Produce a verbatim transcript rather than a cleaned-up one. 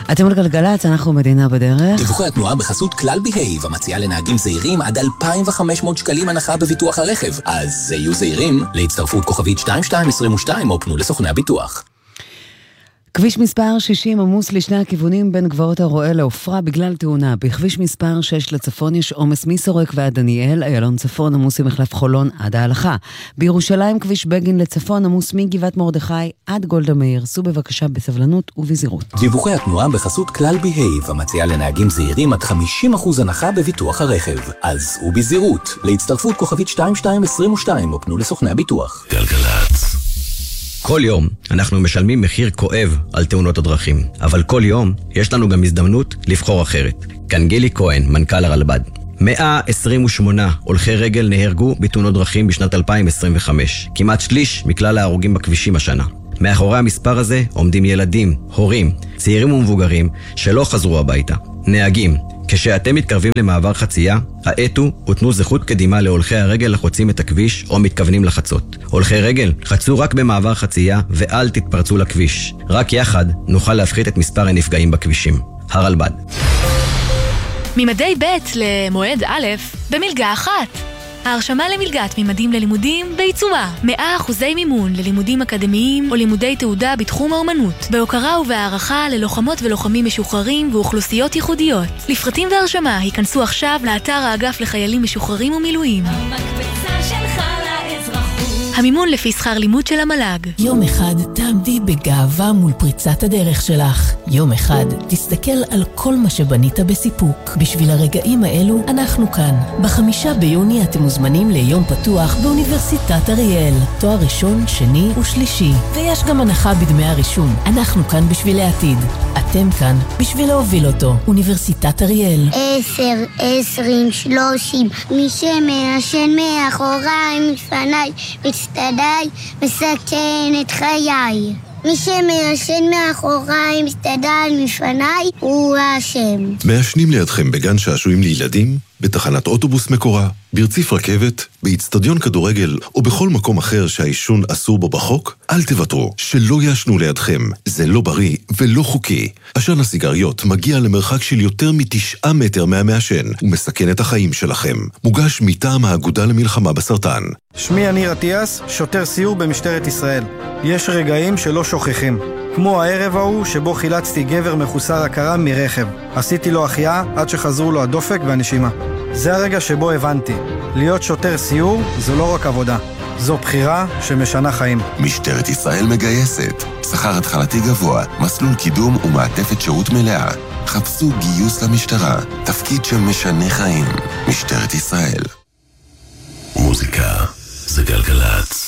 אתם על גלגלץ, אנחנו מדינה בדרך. דיווחי התנועה בחסות כלל בהייב, המציעה לנהגים זהירים עד אלפיים וחמש מאות שקלים הנחה בביטוח הרכב. אז היו זהירים להצטרפות כוכבית שתיים שתיים עשרים ושתיים או פנו לסוכני הביטוח. כביש מספר שישים עמוס לשני הכיוונים בין גבעות הרועה לעופרה בגלל תאונה. בכביש מספר שש לצפון יש עומס מסורק ועד דניאל, איילון צפון עמוס ממחלף חולון עד ההלכה. בירושלים כביש בגין לצפון עמוס מגבעת מרדכי עד גולדה מאיר. סעו בבקשה בסבלנות ובזהירות. דיווחי התנועה בחסות כלל בהייב, המציעה לנהגים זהירים עד חמישים אחוז הנחה בביטוח הרכב. אז סעו בזהירות להצטרפות כוכבית שתיים שתיים עשרים ושתיים או פנו לסוכני הביטוח. גלגלץ. כל יום אנחנו משלמים מחיר כואב על תאונות הדרכים, אבל כל יום יש לנו גם הזדמנות לבחור אחרת. כאן גילי כהן, מנכ"ל הרלב"ד. מאה עשרים ושמונה הולכי רגל נהרגו בתאונות דרכים בשנת אלפיים עשרים וחמש, כמעט שליש מכלל ההרוגים בכבישים השנה. מאחורי המספר הזה עומדים ילדים, הורים, צעירים ומבוגרים שלא חזרו הביתה. נהגים, כשאתם מתקרבים למעבר חצייה, האטו ותנו זכות קדימה להולכי הרגל החוצים את הכביש או מתכוונים לחצות. הולכי רגל, חצו רק במעבר חצייה ואל תתפרצו לכביש. רק יחד נוכל להפחית את מספר הנפגעים בכבישים. הרלב"ד. ממדי ב' למועד א' במלגה אחת. ההרשמה למלגת ממדים ללימודים בעיצומה. מאה אחוזי מימון ללימודים אקדמיים או לימודי תעודה בתחום האומנות. בהוקרה ובהערכה ללוחמות ולוחמים משוחררים ואוכלוסיות ייחודיות. לפרטים והרשמה היכנסו עכשיו לאתר האגף לחיילים משוחררים ומילואים. המקבצה שלך לאזרחות. המימון לפי שכר לימוד של המל"ג. יום אחד תעמדי בגאווה מול פריצת הדרך שלך. יום אחד תסתכל על כל מה שבנית בסיפוק. בשביל הרגעים האלו אנחנו כאן. בחמישה ביוני אתם מוזמנים ליום פתוח באוניברסיטת אריאל. תואר ראשון, שני ושלישי. ויש גם הנחה בדמי הרישום. אנחנו כאן בשביל העתיד. אתם כאן בשביל להוביל אותו. אוניברסיטת אריאל. עשר, עשרים, שלושים. מי שמעשן מאחוריי, מפניי, מצטדיי, מסכן את חיי. מי שמעשן מאחוריי, מסתדל מפניי, הוא האשם. מעשנים לידכם בגן שעשועים לילדים, בתחנת אוטובוס מקורה, ברציף רכבת, באצטדיון כדורגל או בכל מקום אחר שהעישון אסור בו בחוק, אל תוותרו, שלא יעשנו לידכם. זה לא בריא ולא חוקי. עשן הסיגריות מגיע למרחק של יותר מתשעה מטר מהמעשן ומסכן את החיים שלכם. מוגש מטעם האגודה למלחמה בסרטן. שמי אני רטיאס, שוטר סיור במשטרת ישראל. יש רגעים שלא שוכחים. כמו הערב ההוא שבו חילצתי גבר מחוסר הכרה מרכב. עשיתי לו החייאה עד שחזרו לו הדופק והנשימה. זה הרגע שבו הבנתי. להיות שוטר סיור זו לא רק עבודה. זו בחירה שמשנה חיים. משטרת ישראל מגייסת. שכר התחלתי גבוה, מסלול קידום ומעטפת שירות מלאה. חפשו גיוס למשטרה. תפקיד שמשנה חיים. משטרת ישראל. מוזיקה זה גלגלץ.